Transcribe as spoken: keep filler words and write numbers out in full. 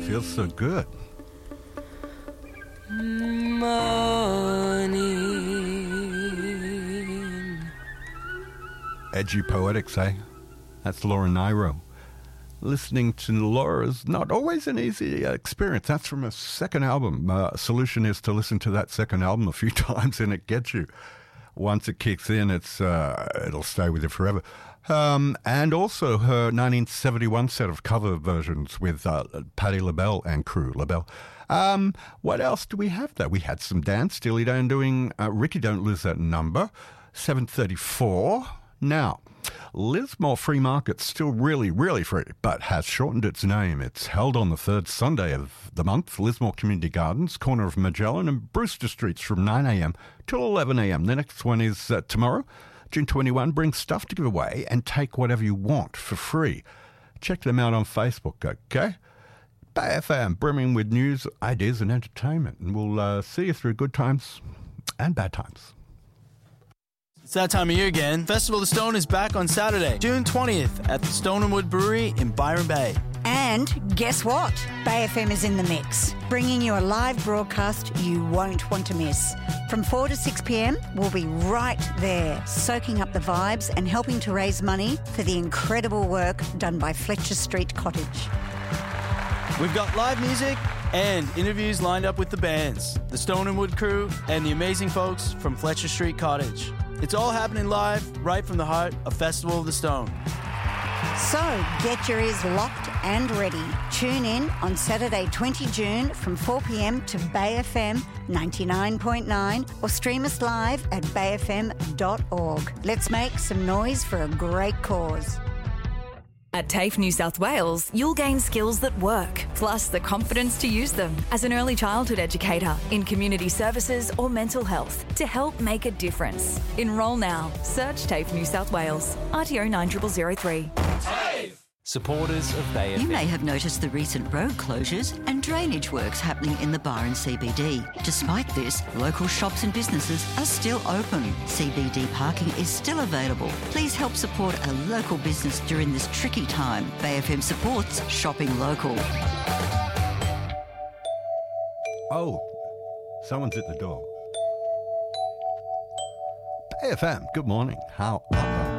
Feels so good. Morning. Edgy poetics, eh? That's Laura Nyro. Listening to Laura's not always an easy uh, experience. That's from a second album. Uh, solution is to listen to that second album a few times and it gets you. Once it kicks in, it's uh, it'll stay with you forever. Um, and also her nineteen seventy-one set of cover versions with uh, Patti LaBelle and crew. LaBelle. Um, what else do we have there? We had some Dan Steely Dan doing uh, Ricky Don't Lose That Number, seven thirty-four. Now, Lismore Free Market's still really, really free, but has shortened its name. It's held on the third Sunday of the month. Lismore Community Gardens, corner of Magellan and Brewster Streets from nine a.m. till eleven a.m. The next one is uh, tomorrow, June twenty-first. Bring stuff to give away and take whatever you want for free. Check them out on Facebook, okay? Bay F M, brimming with news, ideas and entertainment. And we'll uh, see you through good times and bad times. It's that time of year again. Festival of the Stone is back on Saturday, June twentieth at the Stone and Wood Brewery in Byron Bay. And guess what? Bay F M is in the mix, bringing you a live broadcast you won't want to miss. From four to six p.m, we'll be right there, soaking up the vibes and helping to raise money for the incredible work done by Fletcher Street Cottage. We've got live music and interviews lined up with the bands, the Stone and Wood crew, and the amazing folks from Fletcher Street Cottage. It's all happening live, right from the heart of Festival of the Stone. So get your ears locked and ready. Tune in on Saturday, the twentieth of June from four p.m. to Bay F M ninety-nine point nine or stream us live at bay f m dot org. Let's make some noise for a great cause. At TAFE New South Wales, you'll gain skills that work, plus the confidence to use them as an early childhood educator in community services or mental health to help make a difference. Enrol now. Search TAFE New South Wales. R T O nine zero zero zero three. TAFE! Supporters of Bay F M. You may have noticed the recent road closures and drainage works happening in the Byron C B D. Despite this, local shops and businesses are still open. C B D parking is still available. Please help support a local business during this tricky time. Bay F M supports shopping local. Oh, someone's at the door. Bay F M, good morning. How are